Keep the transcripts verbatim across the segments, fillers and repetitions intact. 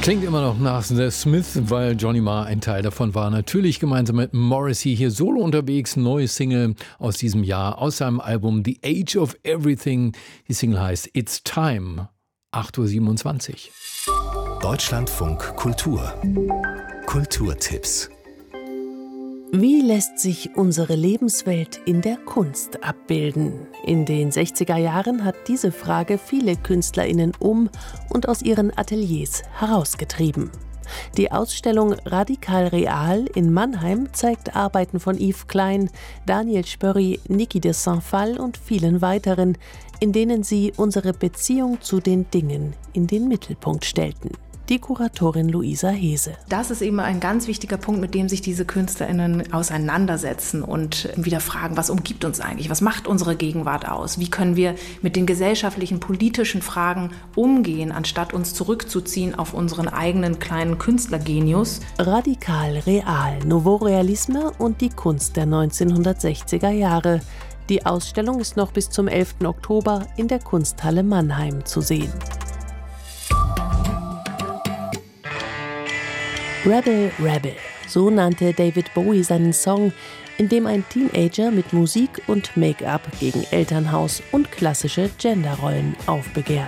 Klingt immer noch nach The Smiths, weil Johnny Marr ein Teil davon war. Natürlich gemeinsam mit Morrissey hier solo unterwegs. Neue Single aus diesem Jahr, aus seinem Album The Age of Everything. Die Single heißt It's Time. acht Uhr siebenundzwanzig. Deutschlandfunk Kultur. Kulturtipps. Wie lässt sich unsere Lebenswelt in der Kunst abbilden? In den sechziger Jahren hat diese Frage viele KünstlerInnen um und aus ihren Ateliers herausgetrieben. Die Ausstellung Radikal Real in Mannheim zeigt Arbeiten von Yves Klein, Daniel Spörri, Niki de Saint-Phalle und vielen weiteren, in denen sie unsere Beziehung zu den Dingen in den Mittelpunkt stellten. Die Kuratorin Luisa Hese. Das ist eben ein ganz wichtiger Punkt, mit dem sich diese KünstlerInnen auseinandersetzen und wieder fragen, was umgibt uns eigentlich? Was macht unsere Gegenwart aus? Wie können wir mit den gesellschaftlichen, politischen Fragen umgehen, anstatt uns zurückzuziehen auf unseren eigenen kleinen Künstlergenius? Radikal Real, Nouveau Realisme und die Kunst der neunzehnhundertsechziger Jahre. Die Ausstellung ist noch bis zum elften Oktober in der Kunsthalle Mannheim zu sehen. Rebel, Rebel, so nannte David Bowie seinen Song, in dem ein Teenager mit Musik und Make-up gegen Elternhaus und klassische Genderrollen aufbegehrt.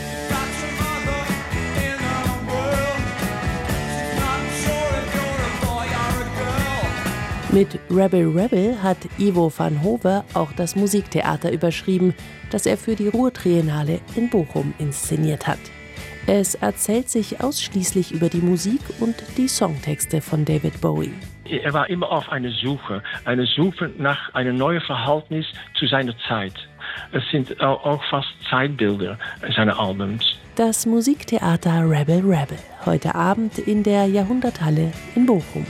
Mit Rebel, Rebel hat Ivo van Hove auch das Musiktheater überschrieben, das er für die Ruhr-Triennale in Bochum inszeniert hat. Es erzählt sich ausschließlich über die Musik und die Songtexte von David Bowie. Er war immer auf einer Suche, eine Suche nach einem neuen Verhältnis zu seiner Zeit. Es sind auch fast Zeitbilder seiner Albums. Das Musiktheater Rebel Rebel, heute Abend in der Jahrhunderthalle in Bochum.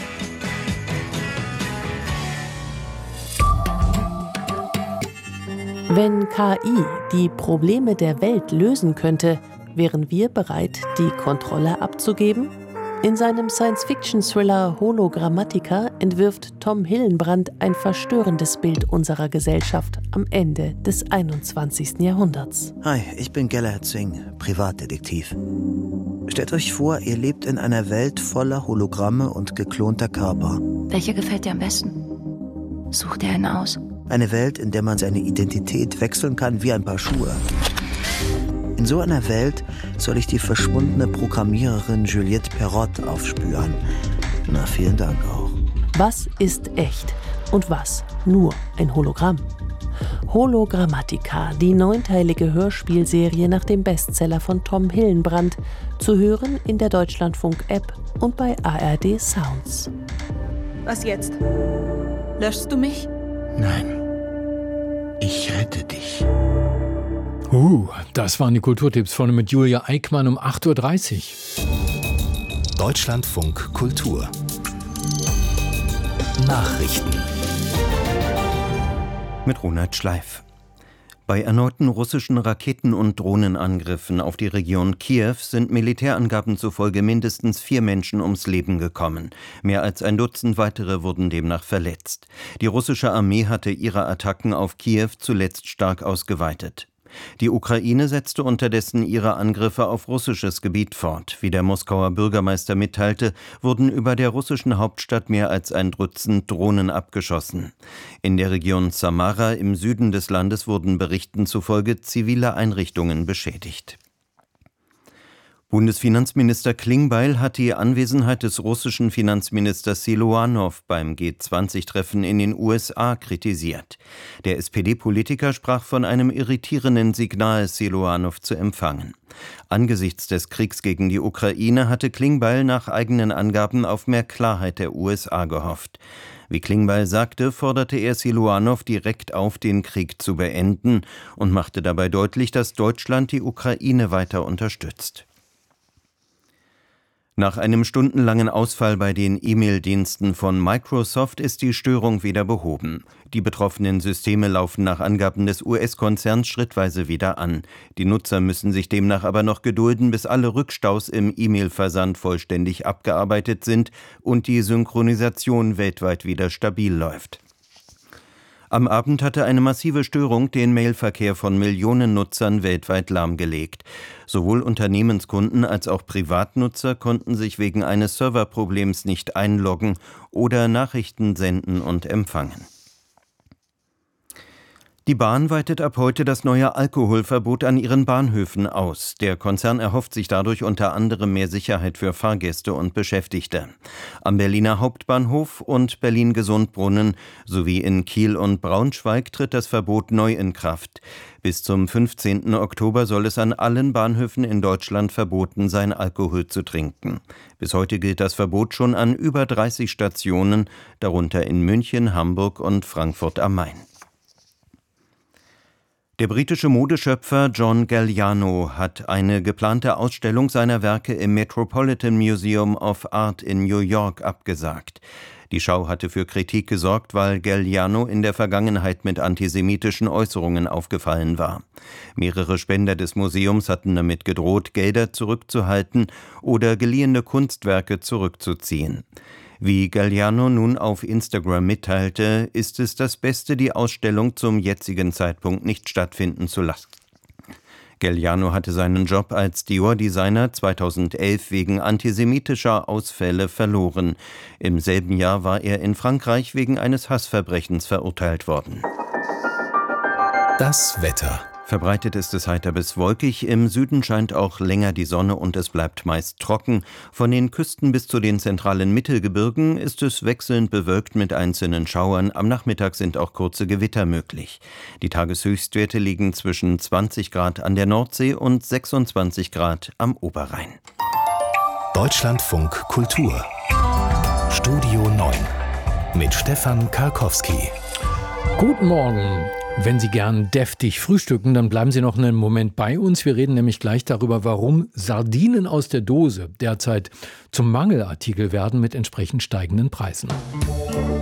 Wenn K I die Probleme der Welt lösen könnte, wären wir bereit, die Kontrolle abzugeben? In seinem Science-Fiction-Thriller Hologrammatica entwirft Tom Hillenbrand ein verstörendes Bild unserer Gesellschaft am Ende des einundzwanzigsten Jahrhunderts. Hi, ich bin Gellert Singh, Privatdetektiv. Stellt euch vor, ihr lebt in einer Welt voller Hologramme und geklonter Körper. Welcher gefällt dir am besten? Such dir einen aus. Eine Welt, in der man seine Identität wechseln kann wie ein Paar Schuhe. In so einer Welt soll ich die verschwundene Programmiererin Juliette Perrott aufspüren. Na, vielen Dank auch. Was ist echt und was nur ein Hologramm? Hologrammatica, die neunteilige Hörspielserie nach dem Bestseller von Tom Hillenbrand, zu hören in der Deutschlandfunk-App und bei A R D Sounds. Was jetzt? Löschst du mich? Nein, ich rette dich. Uh, das waren die Kulturtipps vorne mit Julia Eickmann um acht Uhr dreißig. Deutschlandfunk Kultur. Nachrichten. Mit Ronald Schleif. Bei erneuten russischen Raketen- und Drohnenangriffen auf die Region Kiew sind Militärangaben zufolge mindestens vier Menschen ums Leben gekommen. Mehr als ein Dutzend weitere wurden demnach verletzt. Die russische Armee hatte ihre Attacken auf Kiew zuletzt stark ausgeweitet. Die Ukraine setzte unterdessen ihre Angriffe auf russisches Gebiet fort. Wie der Moskauer Bürgermeister mitteilte, wurden über der russischen Hauptstadt mehr als ein Dutzend Drohnen abgeschossen. In der Region Samara im Süden des Landes wurden Berichten zufolge zivile Einrichtungen beschädigt. Bundesfinanzminister Klingbeil hat die Anwesenheit des russischen Finanzministers Siluanow beim G zwanzig Treffen in den U S A kritisiert. Der S P D-Politiker sprach von einem irritierenden Signal, Siluanow zu empfangen. Angesichts des Kriegs gegen die Ukraine hatte Klingbeil nach eigenen Angaben auf mehr Klarheit der U S A gehofft. Wie Klingbeil sagte, forderte er Siluanow direkt auf, den Krieg zu beenden und machte dabei deutlich, dass Deutschland die Ukraine weiter unterstützt. Nach einem stundenlangen Ausfall bei den E-Mail-Diensten von Microsoft ist die Störung wieder behoben. Die betroffenen Systeme laufen nach Angaben des U S-Konzerns schrittweise wieder an. Die Nutzer müssen sich demnach aber noch gedulden, bis alle Rückstaus im E-Mail-Versand vollständig abgearbeitet sind und die Synchronisation weltweit wieder stabil läuft. Am Abend hatte eine massive Störung den Mailverkehr von Millionen Nutzern weltweit lahmgelegt. Sowohl Unternehmenskunden als auch Privatnutzer konnten sich wegen eines Serverproblems nicht einloggen oder Nachrichten senden und empfangen. Die Bahn weitet ab heute das neue Alkoholverbot an ihren Bahnhöfen aus. Der Konzern erhofft sich dadurch unter anderem mehr Sicherheit für Fahrgäste und Beschäftigte. Am Berliner Hauptbahnhof und Berlin-Gesundbrunnen sowie in Kiel und Braunschweig tritt das Verbot neu in Kraft. Bis zum fünfzehnten Oktober soll es an allen Bahnhöfen in Deutschland verboten sein, Alkohol zu trinken. Bis heute gilt das Verbot schon an über dreißig Stationen, darunter in München, Hamburg und Frankfurt am Main. Der britische Modeschöpfer John Galliano hat eine geplante Ausstellung seiner Werke im Metropolitan Museum of Art in New York abgesagt. Die Schau hatte für Kritik gesorgt, weil Galliano in der Vergangenheit mit antisemitischen Äußerungen aufgefallen war. Mehrere Spender des Museums hatten damit gedroht, Gelder zurückzuhalten oder geliehene Kunstwerke zurückzuziehen. Wie Galliano nun auf Instagram mitteilte, ist es das Beste, die Ausstellung zum jetzigen Zeitpunkt nicht stattfinden zu lassen. Galliano hatte seinen Job als Dior-Designer zweitausendelf wegen antisemitischer Ausfälle verloren. Im selben Jahr war er in Frankreich wegen eines Hassverbrechens verurteilt worden. Das Wetter. Verbreitet ist es heiter bis wolkig, im Süden scheint auch länger die Sonne und es bleibt meist trocken. Von den Küsten bis zu den zentralen Mittelgebirgen ist es wechselnd bewölkt mit einzelnen Schauern. Am Nachmittag sind auch kurze Gewitter möglich. Die Tageshöchstwerte liegen zwischen zwanzig Grad an der Nordsee und sechsundzwanzig Grad am Oberrhein. Deutschlandfunk Kultur. Studio neun mit Stefan Karkowski. Guten Morgen. Wenn Sie gern deftig frühstücken, dann bleiben Sie noch einen Moment bei uns. Wir reden nämlich gleich darüber, warum Sardinen aus der Dose derzeit zum Mangelartikel werden mit entsprechend steigenden Preisen.